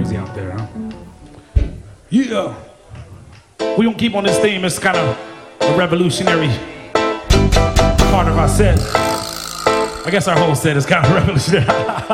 crazy out there, huh? Yeah. We gonna keep on this theme. It's kind of a revolutionary part of our set. I guess our whole set is kind of revolutionary.